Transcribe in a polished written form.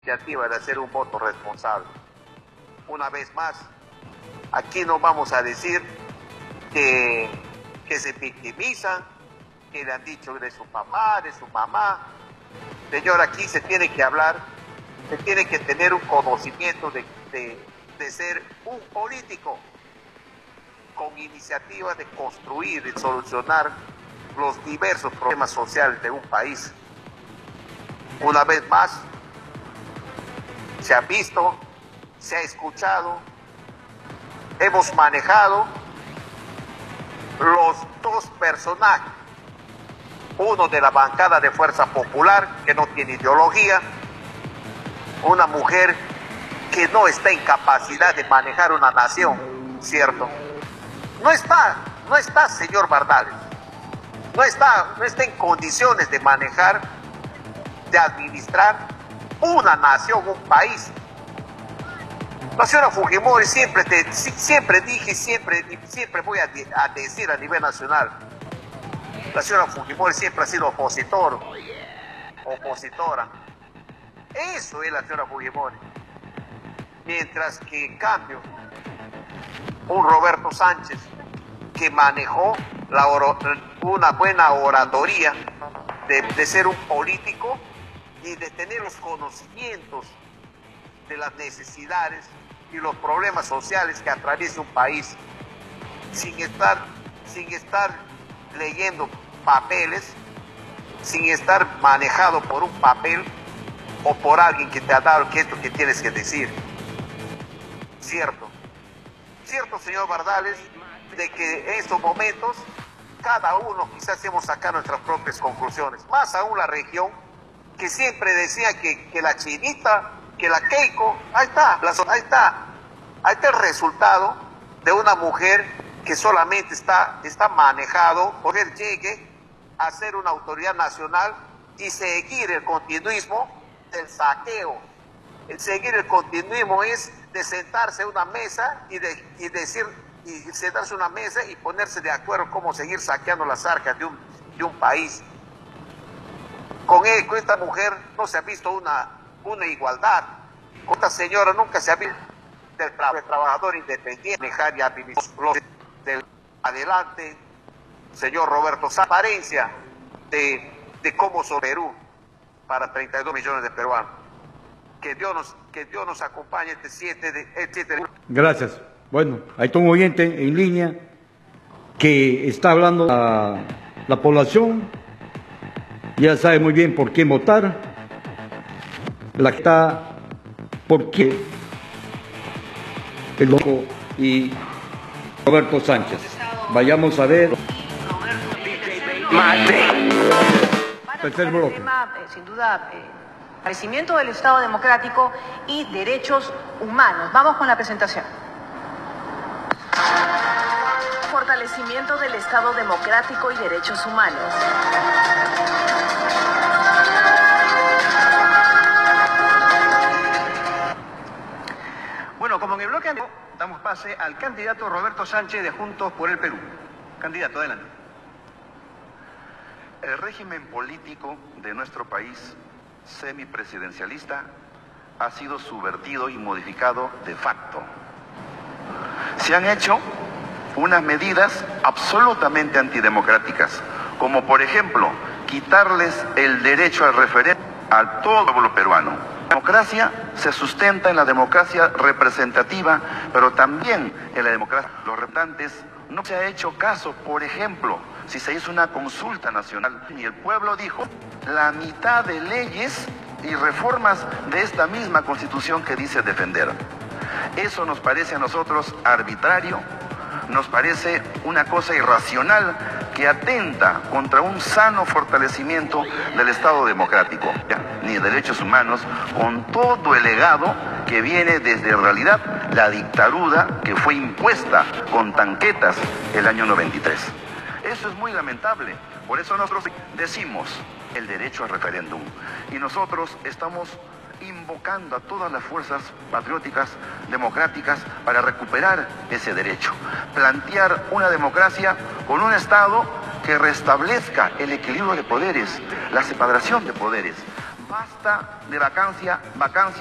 iniciativa de hacer un voto responsable. Una vez más, aquí no vamos a decir que se victimizan, que le han dicho de su papá, de su mamá. Señor, aquí se tiene que hablar, se tiene que tener un conocimiento de ser un político con iniciativa de construir y solucionar los diversos problemas sociales de un país. Una vez más, se ha visto, se ha escuchado, hemos manejado los dos personajes, uno de la bancada de Fuerza Popular, que no tiene ideología, una mujer que no está en capacidad de manejar una nación, ¿cierto? No está, señor Bardales, no está en condiciones de manejar, de administrar una nación, un país. La señora Fujimori siempre dije, siempre voy a decir a nivel nacional, la señora Fujimori siempre ha sido opositora. Eso es la señora Fujimori. Mientras que en cambio, un Roberto Sánchez que manejó una buena oratoria de ser un político y de tener los conocimientos de las necesidades y los problemas sociales que atraviesa un país, sin estar leyendo papeles, sin estar manejado por un papel o por alguien que te ha dado que esto que tienes que decir. Cierto, señor Bardales, de que en estos momentos cada uno quizás hemos sacado nuestras propias conclusiones, más aún la región, que siempre decía que la Chinita, que la Keiko, ahí está el resultado de una mujer que solamente está manejado por él llegue a ser una autoridad nacional y seguir el continuismo del saqueo. El seguir el continuismo es de sentarse a una mesa y sentarse a una mesa y ponerse de acuerdo cómo seguir saqueando las arcas de un país. Con esta mujer no se ha visto una igualdad. Con esta señora nunca se ha visto del trabajador independiente dejar y administrar del adelante, señor Roberto, transparencia de cómo son Perú para 32 millones de peruanos. Que Dios nos acompañe este 7 de... Gracias. Bueno, ahí está un oyente en línea que está hablando a la población, ya sabe muy bien por qué votar, la que está por qué el loco y Roberto Sánchez. Vayamos a ver. Tercer bloque. Tema, sin duda, fortalecimiento del Estado democrático y derechos humanos. Vamos con la presentación. Fortalecimiento del Estado democrático y derechos humanos. Bueno, como en el bloque anterior, damos pase al candidato Roberto Sánchez de Juntos por el Perú. Candidato, adelante. El régimen político de nuestro país, semipresidencialista, ha sido subvertido y modificado de facto. Se han hecho unas medidas absolutamente antidemocráticas, como por ejemplo, quitarles el derecho al referéndum a todo el pueblo peruano. La democracia se sustenta en la democracia representativa, pero también en la democracia de los representantes. No se ha hecho caso, por ejemplo, si se hizo una consulta nacional y el pueblo dijo la mitad de leyes y reformas de esta misma Constitución que dice defender. Eso nos parece a nosotros arbitrario, nos parece una cosa irracional que atenta contra un sano fortalecimiento del Estado democrático, ni de derechos humanos, con todo el legado que viene desde en realidad la dictadura que fue impuesta con tanquetas el año 93. Eso es muy lamentable, por eso nosotros decimos el derecho al referéndum y nosotros estamos invocando a todas las fuerzas patrióticas, democráticas, para recuperar ese derecho. Plantear una democracia con un Estado que restablezca el equilibrio de poderes, la separación de poderes. Basta de vacancia